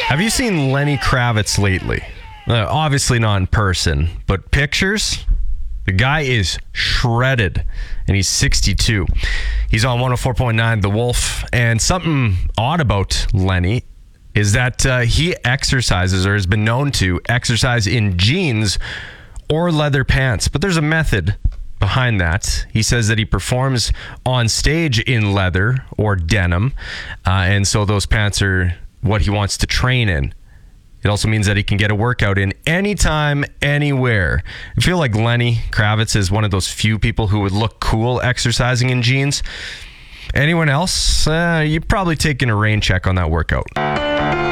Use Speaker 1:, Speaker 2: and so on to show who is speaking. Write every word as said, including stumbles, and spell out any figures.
Speaker 1: Have you seen Lenny Kravitz lately? Uh, obviously not in person, but pictures? The guy is shredded, and he's sixty-two. He's on one oh four point nine The Wolf, and something odd about Lenny is that uh, he exercises, or has been known to exercise in jeans or leather pants. But there's a method behind that. He says that he performs on stage in leather or denim, uh, and so those pants are what he wants to train in. It also means that he can get a workout in anytime, anywhere. I feel like Lenny Kravitz is one of those few people who would look cool exercising in jeans. Anyone else? Uh, you're probably taking a rain check on that workout.